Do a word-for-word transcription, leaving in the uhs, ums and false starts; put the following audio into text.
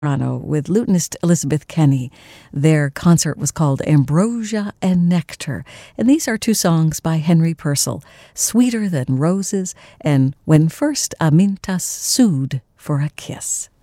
Toronto with lutenist Elizabeth Kenny. Their concert was called Ambrosia and Nectar, and these are two songs by Henry Purcell, Sweeter Than Roses and When First Amintas Sued for a Kiss.